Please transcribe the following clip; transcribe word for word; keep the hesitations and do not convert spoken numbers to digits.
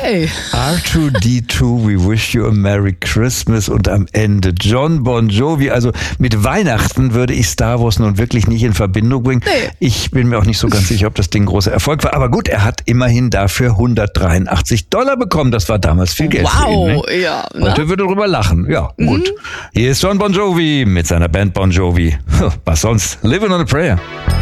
Okay. R zwei D zwei, we wish you a Merry Christmas und am Ende John Bon Jovi. Also mit Weihnachten würde ich Star Wars nun wirklich nicht in Verbindung bringen. Nee. Ich bin mir auch nicht so ganz sicher, ob das Ding großer Erfolg war. Aber gut, er hat immerhin dafür hundertdreiundachtzig Dollar bekommen. Das war damals viel Geld wow, für ihn. Ne? Ja. Ne? Heute würde er darüber lachen. Ja, gut. Mhm. Hier ist John Bon Jovi mit seiner Band Bon Jovi. Was sonst? Living on a Prayer.